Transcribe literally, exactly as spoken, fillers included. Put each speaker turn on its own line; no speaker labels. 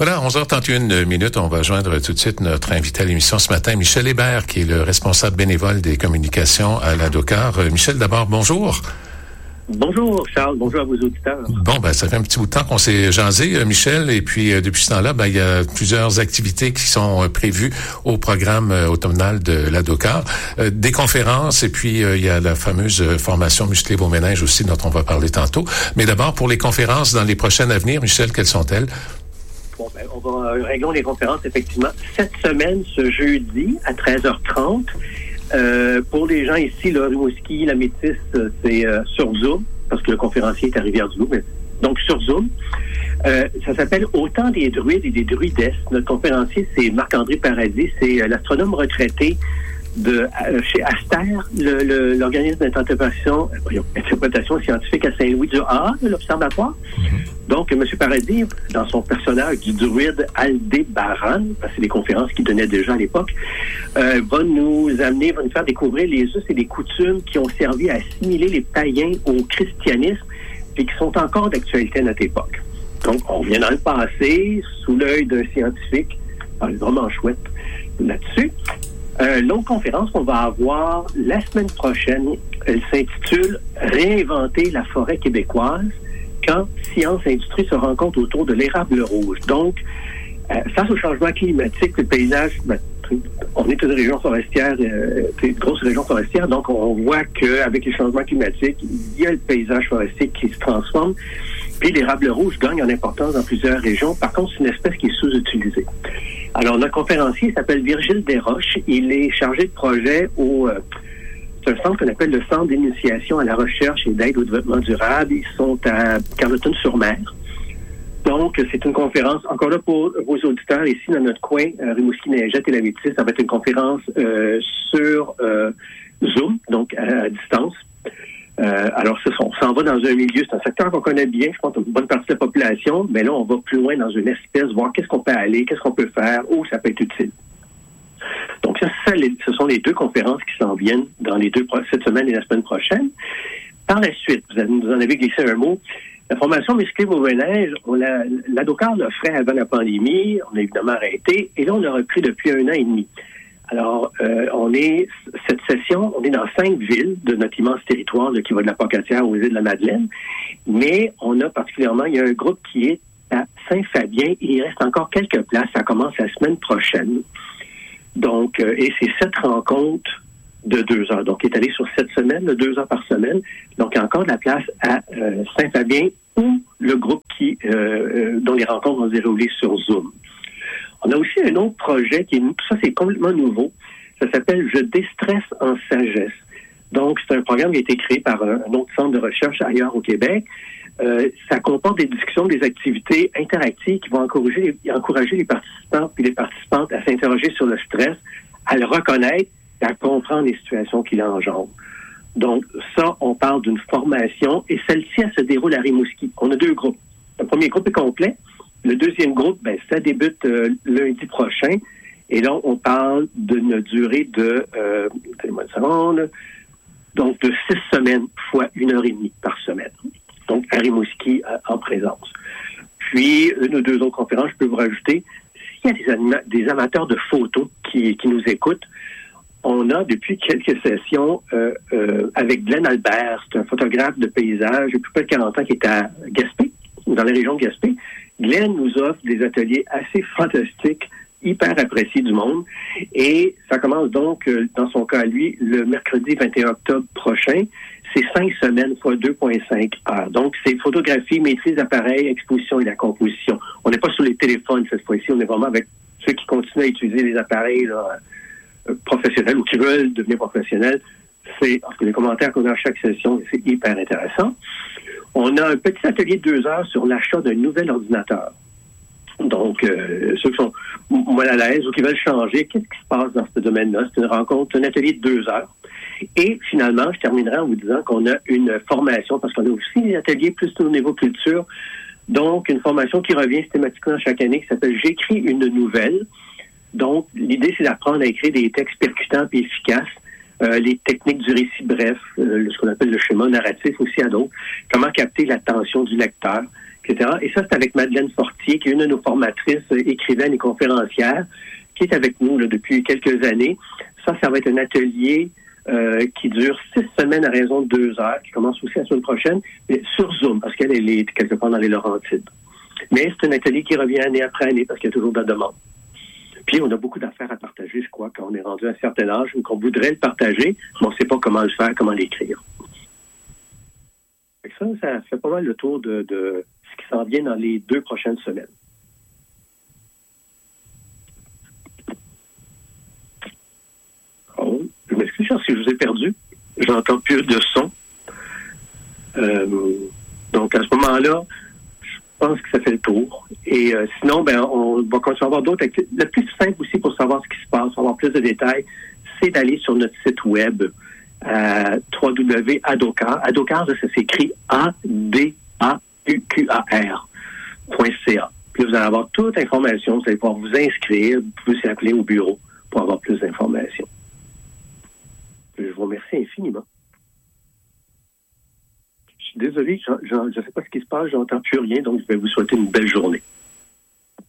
Voilà, onze heures trente et une minutes, on va joindre tout de suite notre invité à l'émission ce matin, Michel Hébert, qui est le responsable bénévole des communications à l'ADOCAR. Euh, Michel, d'abord, bonjour.
Bonjour Charles, bonjour à vos auditeurs.
Bon, ben ça fait un petit bout de temps qu'on s'est jasé, euh, Michel, et puis euh, depuis ce temps-là, ben il y a plusieurs activités qui sont euh, prévues au programme euh, automnal de l'ADOCAR, euh, des conférences, et puis euh, il y a la fameuse euh, formation muscler vos méninges aussi, dont on va parler tantôt. Mais d'abord, pour les conférences dans les prochaines à venir, Michel, quelles sont-elles?
Bon, ben, on va euh, réglons les conférences, effectivement. Cette semaine, ce jeudi, à treize heures trente, Euh, pour les gens ici, là, Rimouski, la Métis, c'est euh, sur Zoom, parce que le conférencier est à Rivière-du-Loup, mais donc sur Zoom. Euh, ça s'appelle Autant des druides et des druidesses. Notre conférencier, c'est Marc-André Paradis, c'est euh, l'astronome retraité de euh, chez Aster, le, le, l'organisme d'interprétation euh, interprétation scientifique à Saint-Louis-du-Ha, l'observatoire. Mm-hmm. Donc, M. Paradis, dans son personnage du druide Aldébaran, parce que c'est des conférences qu'il donnait déjà à l'époque, euh, va nous amener, va nous faire découvrir les us et les coutumes qui ont servi à assimiler les païens au christianisme et qui sont encore d'actualité à notre époque. Donc, on vient dans le passé, sous l'œil d'un scientifique, c'est vraiment chouette là-dessus. Euh, l'autre conférence qu'on va avoir la semaine prochaine, elle s'intitule « Réinventer la forêt québécoise quand science et industrie se rencontrent autour de l'érable rouge ». Donc, euh, face au changement climatique, le paysage, ben, on est une région forestière, euh, une grosse région forestière, donc on voit qu'avec les changements climatiques, il y a le paysage forestier qui se transforme. Puis l'érable rouge gagne en importance dans plusieurs régions. Par contre, c'est une espèce qui est sous-utilisée. Alors, notre conférencier s'appelle Virgile Desroches. Il est chargé de projet au... Euh, c'est un centre qu'on appelle le Centre d'initiation à la recherche et d'aide au développement durable. Ils sont à Carleton-sur-Mer. Donc, c'est une conférence, encore là pour vos auditeurs ici dans notre coin, euh, Rimouski-Neigette et la Métis, ça va être une conférence euh, sur euh, Zoom, donc à, à distance. Euh, alors, ça, on s'en va dans un milieu, c'est un secteur qu'on connaît bien, je pense, une bonne partie de la population, mais là, on va plus loin dans une espèce, voir qu'est-ce qu'on peut aller, qu'est-ce qu'on peut faire, où ça peut être utile. Donc, ça, ça les, ce sont les deux conférences qui s'en viennent dans les deux, cette semaine et la semaine prochaine. Par la suite, vous, avez, vous en avez glissé un mot, la formation muscler vos méninges, la, l'ADOCAR l'offrait avant la pandémie, on a évidemment arrêté, et là, on a repris depuis un an et demi. Alors, euh, on est, cette session, on est dans cinq villes de notre immense territoire, là, qui va de la Pocatière aux îles de la Madeleine, mais on a particulièrement, il y a un groupe qui est à Saint-Fabien, et il reste encore quelques places, ça commence la semaine prochaine. Donc, euh, et c'est sept rencontres de deux heures, donc étalées sur sept semaines, de deux heures par semaine, donc il y a encore de la place à euh, Saint-Fabien ou le groupe qui, euh, euh, dont les rencontres vont se dérouler sur Zoom. On a aussi un autre projet qui est, ça c'est complètement nouveau. Ça s'appelle « Je déstresse en sagesse ». Donc, c'est un programme qui a été créé par un, un autre centre de recherche ailleurs au Québec. Euh, ça comporte des discussions, des activités interactives qui vont encourager les, encourager les participants et les participantes à s'interroger sur le stress, à le reconnaître et à comprendre les situations qu'il engendre. Donc, ça, on parle d'une formation et celle-ci, elle se déroule à Rimouski. On a deux groupes. Le premier groupe est complet. Le deuxième groupe, ben, ça débute euh, lundi prochain. Et là, on parle d'une durée de, euh, donnez-moi une seconde, donc de six semaines fois une heure et demie par semaine. Donc, à Rimouski, euh, en présence. Puis, une ou deux autres conférences, je peux vous rajouter, s'il y a des, anima- des amateurs de photos qui, qui nous écoutent, on a depuis quelques sessions euh, euh, avec Glenn Albert, c'est un photographe de paysage depuis près de quarante ans qui est à Gaspé, dans la région de Gaspé. Glenn nous offre des ateliers assez fantastiques, hyper appréciés du monde. Et ça commence donc, euh, dans son cas à lui, le mercredi vingt et un octobre prochain. C'est cinq semaines fois deux virgule cinq heures. Donc, c'est photographie, maîtrise d'appareil, exposition et la composition. On n'est pas sur les téléphones cette fois-ci, on est vraiment avec ceux qui continuent à utiliser les appareils là, euh, professionnels ou qui veulent devenir professionnels. C'est, parce que les commentaires qu'on a à chaque session, c'est hyper intéressant. On a un petit atelier de deux heures sur l'achat d'un nouvel ordinateur. Donc, euh, ceux qui sont mal à l'aise ou qui veulent changer, qu'est-ce qui se passe dans ce domaine-là? C'est une rencontre, un atelier de deux heures. Et finalement, je terminerai en vous disant qu'on a une formation, parce qu'on a aussi des ateliers plus au niveau culture. Donc, une formation qui revient systématiquement chaque année, qui s'appelle « J'écris une nouvelle ». Donc, l'idée, c'est d'apprendre à écrire des textes percutants et efficaces. Euh, les techniques du récit bref, euh, ce qu'on appelle le schéma narratif aussi à d'autres, comment capter l'attention du lecteur, cetera. Et ça, c'est avec Madeleine Fortier, qui est une de nos formatrices, écrivaine et conférencière, qui est avec nous là, depuis quelques années. Ça, ça va être un atelier euh, qui dure six semaines à raison de deux heures, qui commence aussi la semaine prochaine, mais sur Zoom, parce qu'elle elle est quelque part dans les Laurentides. Mais c'est un atelier qui revient année après année, parce qu'il y a toujours de la demande. Puis, on a beaucoup d'affaires à partager, je crois, quand on est rendu à un certain âge, ou qu'on voudrait le partager, mais on ne sait pas comment le faire, comment l'écrire. Ça, ça fait pas mal le tour de, de ce qui s'en vient dans les deux prochaines semaines. Oh, je m'excuse si je vous ai perdu. J'entends plus de son. Euh, donc, à ce moment-là, je pense que ça fait le tour. Et euh, sinon, ben, on va continuer à avoir d'autres activités. Le plus simple aussi pour savoir ce qui se passe, pour avoir plus de détails, c'est d'aller sur notre site web à w w w point adocar. Adocar, ça s'écrit A D A U Q A R point C A. Puis vous allez avoir toute l'information. Vous allez pouvoir vous inscrire. Vous pouvez aussi appeler au bureau pour avoir plus d'informations. Je vous remercie infiniment. Je suis désolé, je ne sais pas ce qui se passe, j'entends plus rien, donc je vais vous souhaiter une belle journée.